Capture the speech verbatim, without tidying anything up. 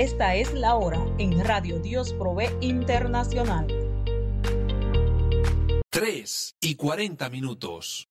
Esta es la hora en Radio Dios Provee Internacional. tres y cuarenta minutos.